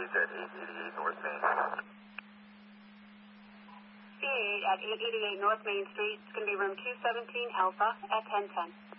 at 888 North Main. CA8 at 888 North Main Street. It's going to be room 217 Alpha at 1010.